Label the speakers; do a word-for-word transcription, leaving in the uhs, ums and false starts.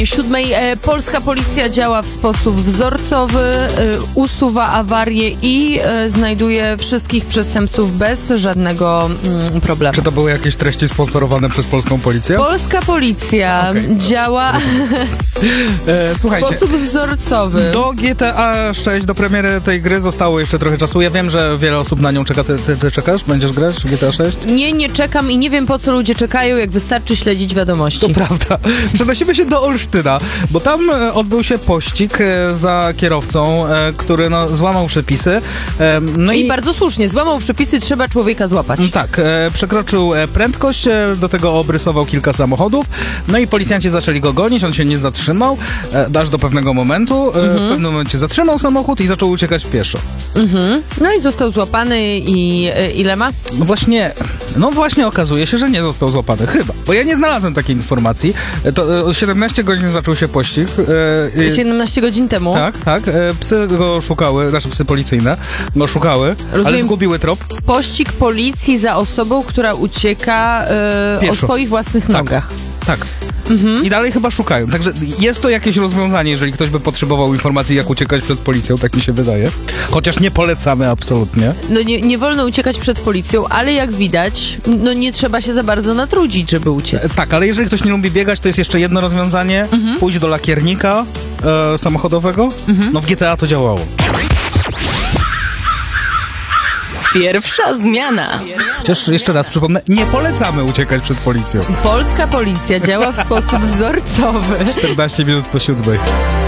Speaker 1: Siódmej e, polska policja działa w sposób wzorcowy, e, usuwa awarie i e, znajduje wszystkich przestępców bez żadnego mm, problemu.
Speaker 2: Czy to były jakieś treści sponsorowane przez polską policję?
Speaker 1: Polska policja
Speaker 2: Okay.
Speaker 1: działa
Speaker 2: e,
Speaker 1: w
Speaker 2: słuchajcie,
Speaker 1: sposób wzorcowy.
Speaker 2: do G T A sześć, do premiery tej gry zostało jeszcze trochę czasu. Ja wiem, że wiele osób na nią czeka. Ty, ty, ty czekasz? Będziesz grać w G T A sześć?
Speaker 1: Nie, nie czekam i nie wiem, po co ludzie czekają, jak wystarczy śledzić wiadomości.
Speaker 2: To prawda. Przenosimy się do Olsztyna, bo tam e, odbył się pościg e, za kierowcą, e, który no, złamał przepisy. E, no
Speaker 1: I,
Speaker 2: i
Speaker 1: bardzo słusznie, złamał przepisy, trzeba człowieka złapać.
Speaker 2: Tak, e, przekroczył e, prędkość, e, do tego obrysował kilka samochodów, no i policjanci zaczęli go gonić, on się nie zatrzymał, e, aż do pewnego momentu. E,
Speaker 1: Mhm.
Speaker 2: W pewnym momencie zatrzymał samochód i zaczął uciekać pieszo.
Speaker 1: Mhm. No i został złapany i e, ile ma?
Speaker 2: No właśnie, no właśnie okazuje się, że nie został złapany, chyba, bo ja nie znalazłem takiej informacji. E, To e, siedemnaście godzin zaczął się pościg. E, e,
Speaker 1: siedemnaście godzin temu.
Speaker 2: Tak, tak. E, psy go szukały, znaczy psy policyjne go szukały, ale
Speaker 1: Rozumiem.
Speaker 2: zgubiły trop.
Speaker 1: Pościg policji za osobą, która ucieka e, o
Speaker 2: Pieszo.
Speaker 1: swoich własnych
Speaker 2: Tak.
Speaker 1: nogach.
Speaker 2: Tak. I dalej chyba szukają. Także jest to jakieś rozwiązanie, jeżeli ktoś by potrzebował informacji, jak uciekać przed policją, tak mi się wydaje. Chociaż nie polecamy absolutnie.
Speaker 1: No nie, nie wolno uciekać przed policją, ale jak widać, no nie trzeba się za bardzo natrudzić, żeby uciec.
Speaker 2: E, tak, ale jeżeli ktoś nie lubi biegać, to jest jeszcze jedno rozwiązanie. Pójść do lakiernika e, samochodowego. No w G T A to działało.
Speaker 3: Pierwsza zmiana.
Speaker 2: Chociaż jeszcze raz przypomnę, nie polecamy uciekać przed policją.
Speaker 1: Polska policja działa w sposób wzorcowy.
Speaker 2: czternaście minut po siódmej.